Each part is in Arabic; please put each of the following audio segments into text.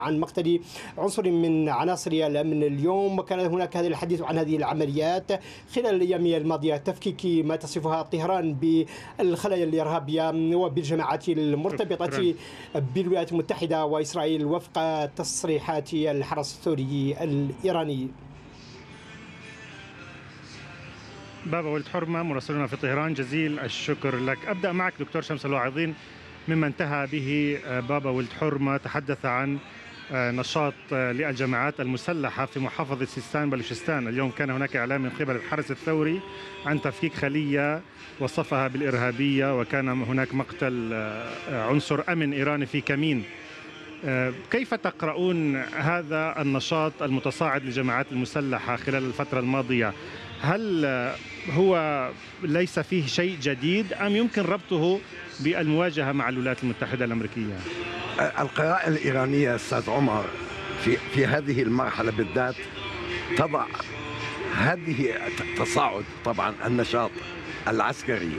عن مقتل عنصر من عناصر الأمن اليوم، وكان هناك هذا الحديث عن هذه العمليات خلال الأيام الماضية، تفكيك ما تصفها طهران بالخلايا الإرهابية وبالجماعات المرتبطة بالولايات المتحدة وإسرائيل وفق تصريحات الحرس الثوري الإيراني. بابا ولد حرمة مراسلنا في طهران، جزيل الشكر لك. أبدأ معك دكتور شمس الواعظين مما انتهى به بابا ولد حرمة، تحدث عن نشاط للجماعات المسلحة في محافظة سيستان بلوشستان. اليوم كان هناك إعلان من قبل الحرس الثوري عن تفكيك خلية وصفها بالإرهابية، وكان هناك مقتل عنصر أمن إيراني في كمين. كيف تقرؤون هذا النشاط المتصاعد للجماعات المسلحة خلال الفترة الماضية؟ هل هو ليس فيه شيء جديد أم يمكن ربطه بالمواجهة مع الولايات المتحدة الأمريكية؟ القراءة الإيرانية أستاذ عمر في هذه المرحلة بالذات تضع هذه تصاعد طبعا النشاط العسكري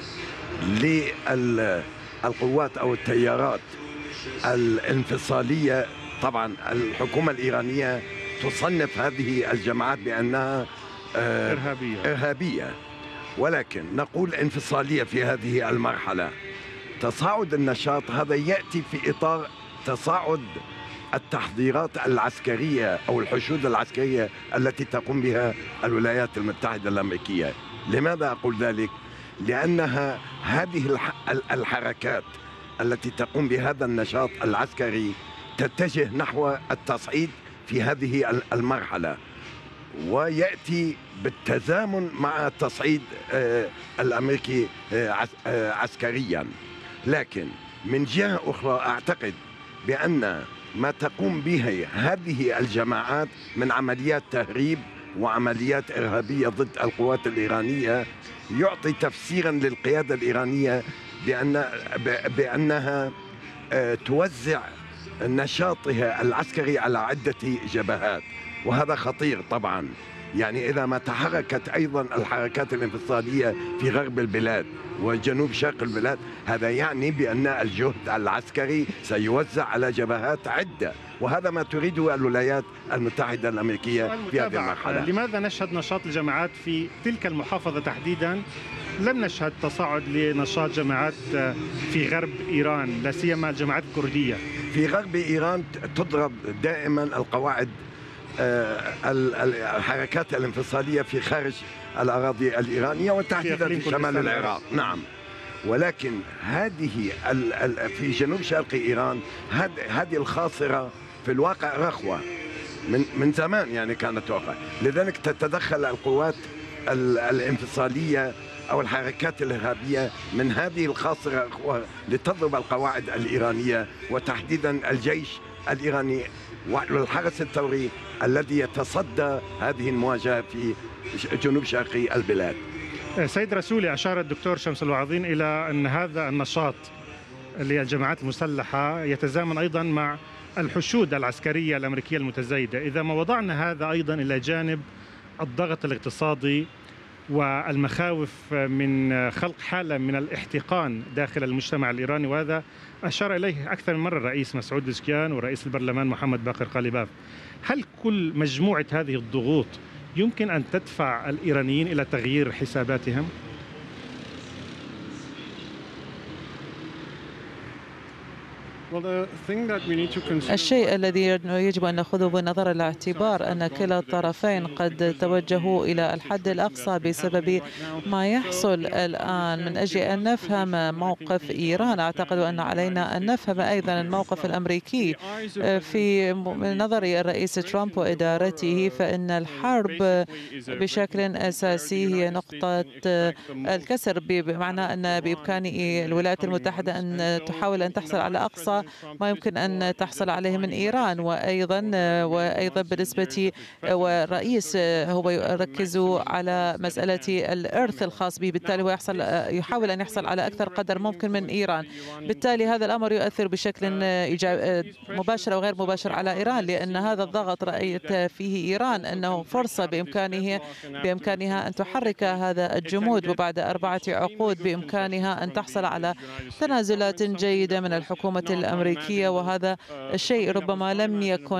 للقوات أو التيارات الانفصالية. طبعا الحكومة الإيرانية تصنف هذه الجماعات بأنها إرهابية، ولكن نقول انفصالية في هذه المرحلة. تصاعد النشاط هذا يأتي في إطار تصاعد التحضيرات العسكرية أو الحشود العسكرية التي تقوم بها الولايات المتحدة الأمريكية. لماذا أقول ذلك؟ لأنها هذه الحركات التي تقوم بهذا النشاط العسكري تتجه نحو التصعيد في هذه المرحلة، ويأتي بالتزامن مع التصعيد الأمريكي عسكريا. لكن من جهة أخرى أعتقد بأن ما تقوم به هذه الجماعات من عمليات تهريب وعمليات إرهابية ضد القوات الإيرانية يعطي تفسيرا للقيادة الإيرانية بأنها توزع نشاطها العسكري على عدة جبهات، وهذا خطير طبعا. يعني إذا ما تحركت أيضا الحركات الانفصالية في غرب البلاد وجنوب شرق البلاد، هذا يعني بأن الجهد العسكري سيوزع على جبهات عدة، وهذا ما تريده الولايات المتحدة الأمريكية في هذه المرحلة. لماذا نشهد نشاط الجماعات في تلك المحافظة تحديدا؟ لم نشهد تصاعد لنشاط جماعات في غرب إيران، لا سيما الجماعات الكردية. في غرب إيران تضرب دائما القواعد الحركات الانفصالية في خارج الأراضي الإيرانية وتحديدا في شمال العراق. نعم، ولكن هذه في جنوب شرق إيران هذه الخاصرة في الواقع رخوة من زمان، يعني كانت واقع. لذلك تتدخل القوات الانفصالية أو الحركات الإرهابية من هذه الخاصرة لتضرب القواعد الإيرانية وتحديدا الجيش الإيراني والحرس الثوري الذي يتصدى هذه المواجهة في جنوب شرقي البلاد. سيد رسولي، أشار الدكتور شمس الواعظين إلى أن هذا النشاط للجماعات المسلحة يتزامن أيضا مع الحشود العسكرية الأمريكية المتزايدة. إذا ما وضعنا هذا أيضا إلى جانب الضغط الاقتصادي والمخاوف من خلق حالة من الاحتقان داخل المجتمع الإيراني، وهذا أشار إليه أكثر من مرة الرئيس مسعود بزكيان ورئيس البرلمان محمد باقر قالباف، هل كل مجموعة هذه الضغوط يمكن أن تدفع الإيرانيين إلى تغيير حساباتهم؟ الشيء الذي يجب أن نأخذه بنظر الاعتبار أن كلا الطرفين قد توجهوا إلى الحد الأقصى بسبب ما يحصل الآن. من أجل أن نفهم موقف إيران أعتقد أن علينا أن نفهم أيضا الموقف الأمريكي. في نظر الرئيس ترامب وإدارته فإن الحرب بشكل أساسي هي نقطة الكسر، بمعنى أن بإمكان الولايات المتحدة أن تحاول أن تحصل على أقصى ما يمكن أن تحصل عليه من إيران. وأيضا بالنسبة والرئيس هو يركز على مسألة الإرث الخاص به، بالتالي هو يحاول أن يحصل على أكثر قدر ممكن من إيران. بالتالي هذا الأمر يؤثر بشكل مباشر أو غير مباشر على إيران، لأن هذا الضغط رأيت فيه إيران أنه فرصة بإمكانها أن تحرك هذا الجمود، وبعد 4 عقود بإمكانها أن تحصل على تنازلات جيدة من الحكومة الأمريكية، وهذا الشيء ربما لم يكن